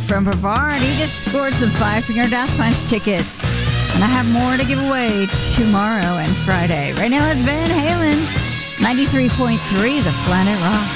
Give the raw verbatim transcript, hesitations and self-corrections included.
from Brevard. He just scored some Five Finger Death Punch tickets. And I have more to give away tomorrow and Friday. Right now it's Van Halen, ninety-three point three, The Planet Rock.